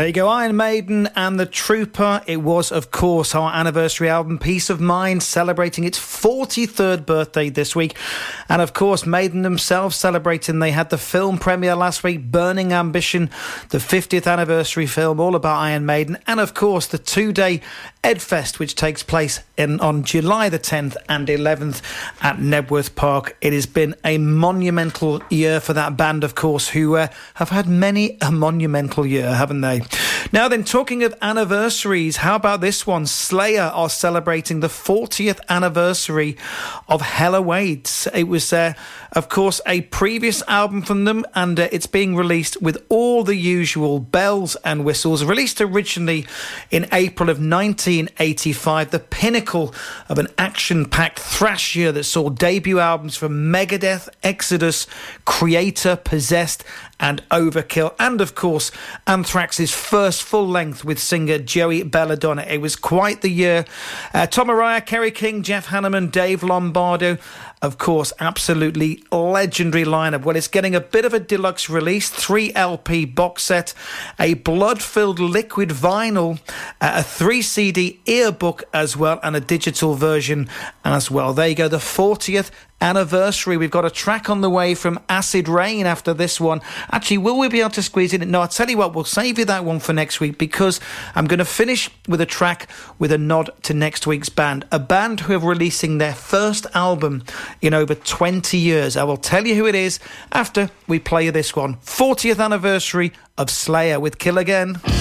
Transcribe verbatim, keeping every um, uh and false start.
There you go, Iron Maiden and The Trooper. It was, of course, our anniversary album, Peace of Mind, celebrating its forty-third birthday this week. And, of course, Maiden themselves celebrating. They had the film premiere last week, Burning Ambition, the fiftieth anniversary film, all about Iron Maiden. And, of course, the two-day Edfest, which takes place in on July the tenth and eleventh at Knebworth Park. It has been a monumental year for that band, of course, who uh, have had many a monumental year, haven't they? Now then, talking of anniversaries, how about this one? Slayer are celebrating the fortieth anniversary of Hell Awaits. It was, uh, of course, a previous album from them, and uh, it's being released with all the usual bells and whistles. Released originally in April of nineteen eighty-five, the pinnacle of an action-packed thrash year that saw debut albums from Megadeth, Exodus, Creator, Possessed, and Overkill, and of course Anthrax's first full length with singer Joey Belladonna. It was quite the year. uh, Tom Araya, Kerry King, Jeff Hanneman, Dave Lombardo, of course, absolutely legendary lineup. Well, it's getting a bit of a deluxe release, three L P box set, a blood-filled liquid vinyl, uh, a three C D earbook as well, and a digital version as well. There you go, the fortieth anniversary. We've got a track on the way from Acid Rain after this one. Actually, will we be able to squeeze it in? No, I'll tell you what, we'll save you that one for next week, because I'm going to finish with a track with a nod to next week's band, a band who are releasing their first album in over twenty years. I will tell you who it is after we play this one. fortieth anniversary of Slayer with Kill Again.